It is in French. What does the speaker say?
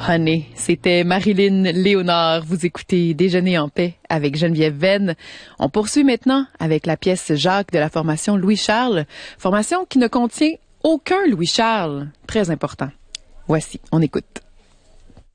Honey, c'était Marilyn Léonard. Vous écoutez Déjeuner en paix avec Geneviève Venn. On poursuit maintenant avec la pièce Jacques de la formation Louis-Charles, formation qui ne contient aucun Louis-Charles. Très important. Voici, on écoute.